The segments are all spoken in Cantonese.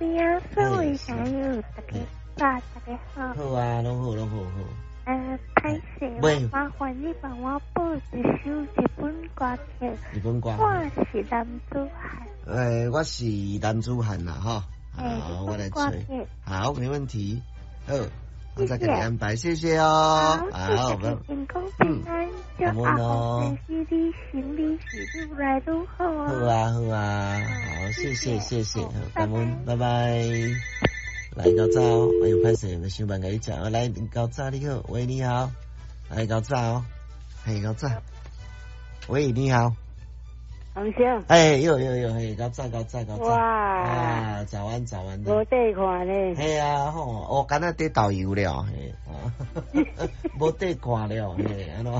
你好，各位朋友，大家好。 好啊，拢好。 歹势，麻烦你帮我报一首日本歌曲。 日本歌。 我是男子汉。 我是男子汉啦，哈。好，我来吹。好，没问题。我再给你安排，谢谢哦。好， 健康平安，祝阿公生日你行李是愈来愈好啊。 好啊，好，谢谢，感恩，拜拜。来高早，哎呦，拍摄没想办法你讲，来高早你好，喂你好，来高早，嘿高早，喂你好。 洪生， 有，嘿，高早。哇，早安。 无地看咧。 嘿啊，吼，敢若得导游了，嘿，无得看了，嘿，安怎？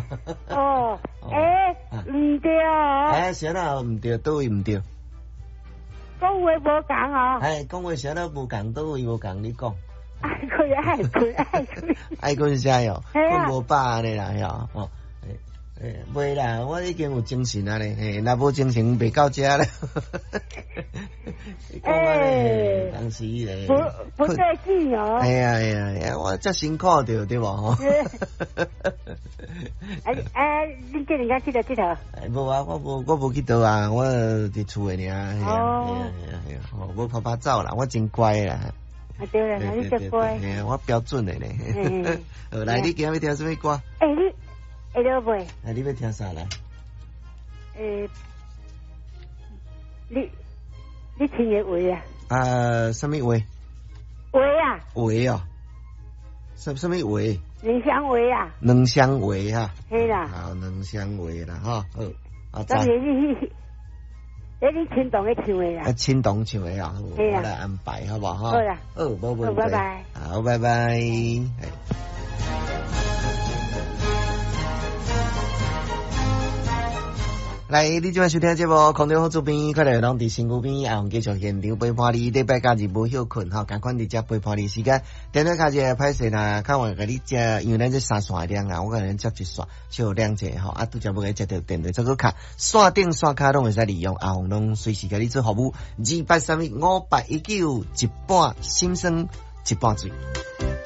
唔对哦。 啥啦唔对，倒位唔对？ 讲话无共哦。 讲话啥啦无共，倒位无共，你讲。 爱困。 爱困啥哟？困无饱咧啦，哟。袂啦，我已经有精神啊咧，若无精神袂到遮咧。当时咧， 不对劲哦。 哎呀，我遮辛苦着对无吼。 你这人家去佚佗？ 无啊，我无去佗啊，我伫厝诶尔。系啊，我拍照啦，我真乖啦。 对啦，你真乖。 我标准诶咧。好，来，你今日要听什么歌？ 你。会了袂？ 你要听啥来？ 你听的话啊？ 什么话？ 话啊？ 话哦，什么话？ 两相话啊？ 两相话哈。 是啦。 好，两相话啦，哈。好， 当然你青动的唱的啦。 青动唱的啊，我来安排好不好？ 好啦。 没问题。 拜拜。 好，拜拜。来，你即摆收听节目，空中好主编，快来拢伫身躯边，红继续现场陪伴你。礼拜假日无休困吼，赶快伫遮陪伴你时间。电脑卡者歹势啦，看我甲你食，因为咱这三线量啊，我甲咱接一线，少量者吼，拄则要甲接到电话，这个卡线顶线卡拢会使利用，红拢随时甲你做服务。28315819，一半心酸，一半醉。